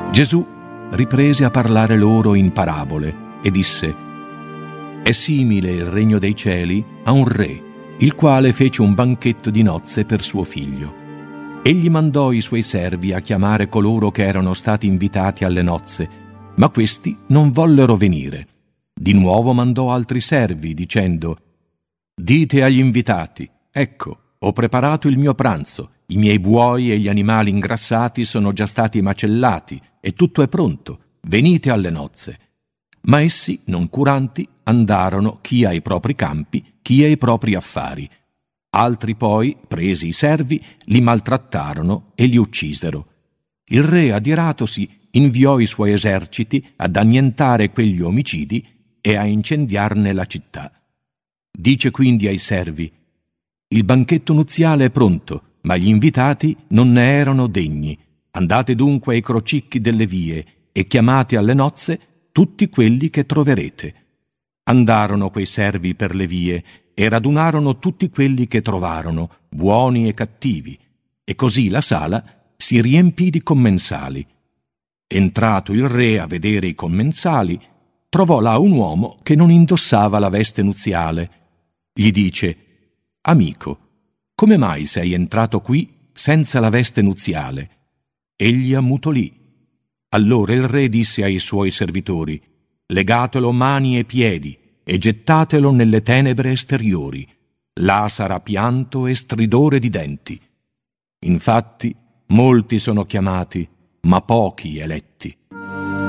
Gesù riprese a parlare loro in parabole e disse: «È simile il regno dei cieli a un re, il quale fece un banchetto di nozze per suo figlio. Egli mandò i suoi servi a chiamare coloro che erano stati invitati alle nozze, ma questi non vollero venire. Di nuovo mandò altri servi, dicendo: «Dite agli invitati: ecco, ho preparato il mio pranzo, i miei buoi e gli animali ingrassati sono già stati macellati e tutto è pronto, venite alle nozze». Ma essi, non curanti, andarono chi ai propri campi, chi ai propri affari. Altri poi, presi i servi, li maltrattarono e li uccisero. Il re, adiratosi, inviò i suoi eserciti ad annientare quegli omicidi e a incendiarne la città. Dice quindi ai servi: «Il banchetto nuziale è pronto, ma gli invitati non ne erano degni. Andate dunque ai crocicchi delle vie e chiamate alle nozze tutti quelli che troverete». Andarono quei servi per le vie e radunarono tutti quelli che trovarono, buoni e cattivi, e così la sala si riempì di commensali. Entrato il re a vedere i commensali, trovò là un uomo che non indossava la veste nuziale. Gli dice: «Amico, come mai sei entrato qui senza la veste nuziale?» Egli ammutolì. Allora il re disse ai suoi servitori: «Legatelo mani e piedi e gettatelo nelle tenebre esteriori. Là sarà pianto e stridore di denti». Infatti, molti sono chiamati, ma pochi eletti.